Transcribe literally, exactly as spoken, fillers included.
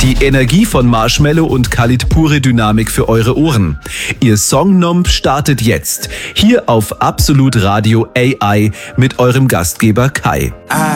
Die Energie von Marshmello und Khalid, pure Dynamik für eure Ohren. Ihr Songnomb startet jetzt. Hier auf Absolut Radio A I mit eurem Gastgeber Kai.